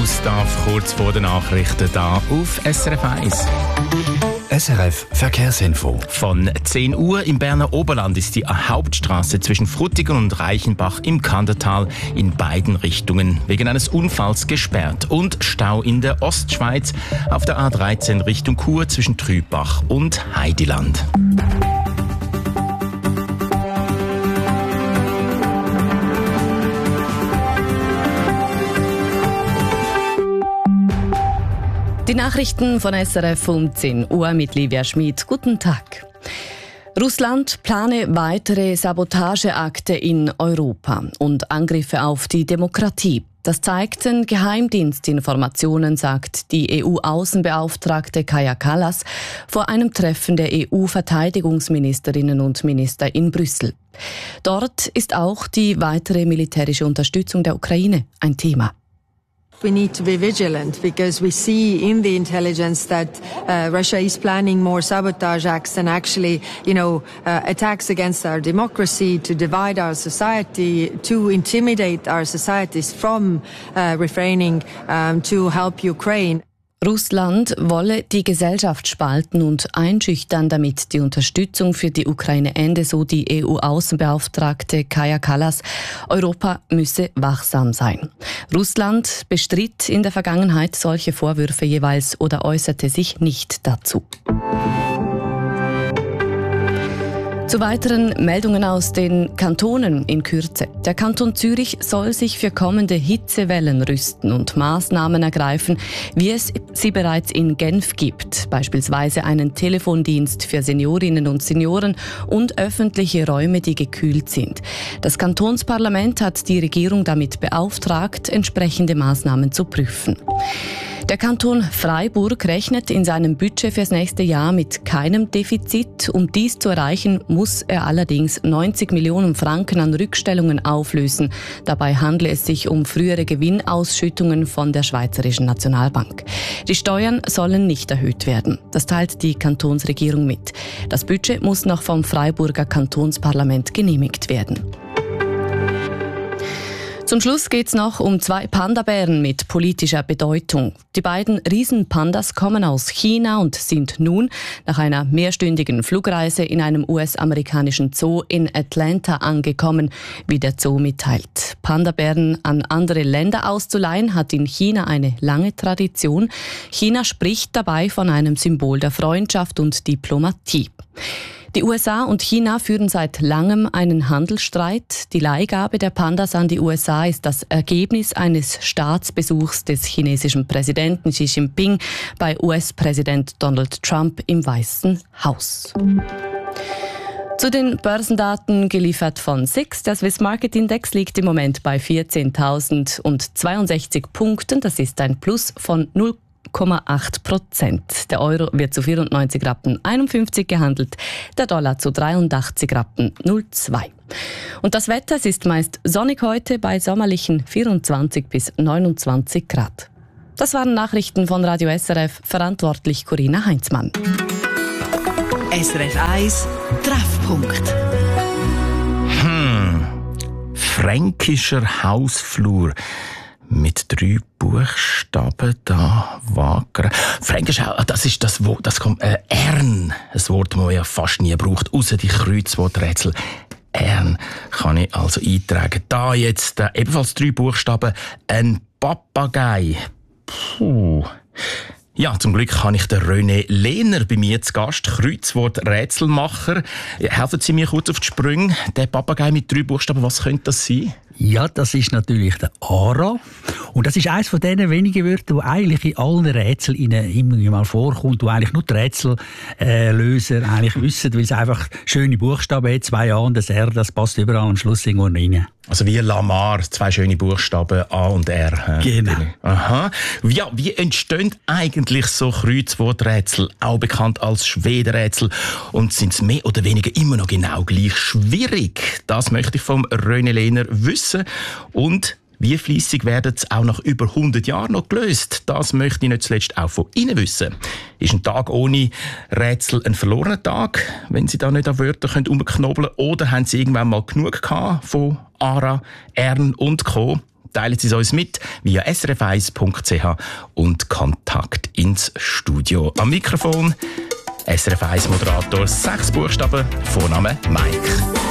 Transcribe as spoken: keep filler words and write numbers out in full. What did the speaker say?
Gustav, kurz vor den Nachrichten da auf S R F eins. S R F Verkehrsinfo. Von zehn Uhr im Berner Oberland ist die Hauptstraße zwischen Frutigen und Reichenbach im Kandertal in beiden Richtungen wegen eines Unfalls gesperrt. Und Stau in der Ostschweiz auf der A dreizehn Richtung Chur zwischen Trübach und Heidiland. Die Nachrichten von S R F um zehn Uhr mit Livia Schmid. Guten Tag. Russland plane weitere Sabotageakte in Europa und Angriffe auf die Demokratie. Das zeigten Geheimdienstinformationen, sagt die E U-Außenbeauftragte Kaja Kallas vor einem Treffen der E U-Verteidigungsministerinnen und Minister in Brüssel. Dort ist auch die weitere militärische Unterstützung der Ukraine ein Thema. We need to be vigilant because we see in the intelligence that uh, Russia is planning more sabotage acts and actually, you know, uh, attacks against our democracy, to divide our society, to intimidate our societies from uh, refraining um, to help Ukraine. Russland wolle die Gesellschaft spalten und einschüchtern, damit die Unterstützung für die Ukraine ende, so die E U-Außenbeauftragte Kaja Kallas. Europa müsse wachsam sein. Russland bestritt in der Vergangenheit solche Vorwürfe jeweils oder äußerte sich nicht dazu. Zu weiteren Meldungen aus den Kantonen in Kürze. Der Kanton Zürich soll sich für kommende Hitzewellen rüsten und Maßnahmen ergreifen, wie es sie bereits in Genf gibt. Beispielsweise einen Telefondienst für Seniorinnen und Senioren und öffentliche Räume, die gekühlt sind. Das Kantonsparlament hat die Regierung damit beauftragt, entsprechende Maßnahmen zu prüfen. Der Kanton Freiburg rechnet in seinem Budget fürs nächste Jahr mit keinem Defizit. Um dies zu erreichen, muss er allerdings neunzig Millionen Franken an Rückstellungen auflösen. Dabei handle es sich um frühere Gewinnausschüttungen von der Schweizerischen Nationalbank. Die Steuern sollen nicht erhöht werden. Das teilt die Kantonsregierung mit. Das Budget muss noch vom Freiburger Kantonsparlament genehmigt werden. Zum Schluss geht's noch um zwei Panda-Bären mit politischer Bedeutung. Die beiden Riesenpandas kommen aus China und sind nun nach einer mehrstündigen Flugreise in einem U S-amerikanischen Zoo in Atlanta angekommen, wie der Zoo mitteilt. Panda-Bären an andere Länder auszuleihen hat in China eine lange Tradition. China spricht dabei von einem Symbol der Freundschaft und Diplomatie. Die U S A und China führen seit langem einen Handelsstreit. Die Leihgabe der Pandas an die U S A ist das Ergebnis eines Staatsbesuchs des chinesischen Präsidenten Xi Jinping bei U S-Präsident Donald Trump im Weißen Haus. Zu den Börsendaten geliefert von S I X. Der Swiss Market Index liegt im Moment bei vierzehntausendzweiundsechzig Punkten. Das ist ein Plus von null Komma acht Prozent. Der Euro wird zu vierundneunzig Rappen einundfünfzig gehandelt, der Dollar zu dreiundachtzig Rappen null Komma zwei. Und das Wetter, es ist meist sonnig heute bei sommerlichen vierundzwanzig bis neunundzwanzig Grad. Das waren Nachrichten von Radio S R F, verantwortlich Corinna Heinzmann. S R F eins Treffpunkt. Hm, fränkischer Hausflur. Mit drei Buchstaben da wackern. Fränkisch, das ist das Wort, das kommt, äh, Ern. Ein Wort, das man ja fast nie braucht, außer die Kreuzworträtsel. Ern kann ich also eintragen. Da jetzt äh, ebenfalls drei Buchstaben. Ein Papagei. Puh. Ja, zum Glück habe ich den René Lehner bei mir zu Gast, Kreuzwort-Rätselmacher. Helfen Sie mir kurz auf die Sprünge. Der Papagei mit drei Buchstaben, was könnte das sein? Ja, das ist natürlich der Ara. Und das ist eines von diesen wenigen Wörtern, die eigentlich in allen Rätseln immer mal vorkommt, die eigentlich nur die Rätsellöser äh, eigentlich wissen, weil es einfach schöne Buchstaben hat, zwei A und das R, das passt überall am Schluss irgendwo rein. Also wie Lamar, zwei schöne Buchstaben A und R. Genau. Aha. Ja, wie entstehen eigentlich so Kreuzworträtsel, auch bekannt als Schwedenrätsel? Und sind es mehr oder weniger immer noch genau gleich schwierig? Das möchte ich vom René Lehner wissen. Und wie fleissig werden sie auch nach über hundert Jahren noch gelöst? Das möchte ich nicht zuletzt auch von Ihnen wissen. Ist ein Tag ohne Rätsel ein verlorener Tag, wenn Sie da nicht an Wörter umknobeln können? Oder haben Sie irgendwann mal genug gehabt von Ara, Ern und Co.? Teilen Sie es uns mit via s r f eins punkt c h und Kontakt ins Studio. Am Mikrofon S R F eins Moderator, sechs Buchstaben, Vorname Mike.